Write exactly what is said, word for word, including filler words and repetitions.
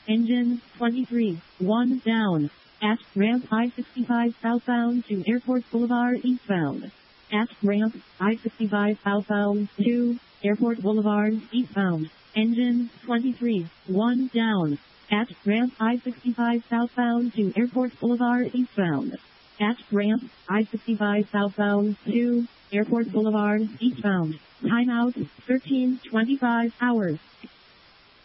Engine twenty-three, one down. At ramp I sixty-five southbound to Airport Boulevard eastbound. At ramp I sixty-five southbound to Airport Boulevard eastbound. Engine twenty-three, one down. At ramp I sixty-five southbound to Airport Boulevard eastbound. At ramp I sixty-five southbound to Airport Boulevard eastbound. Timeout thirteen twenty-five hours.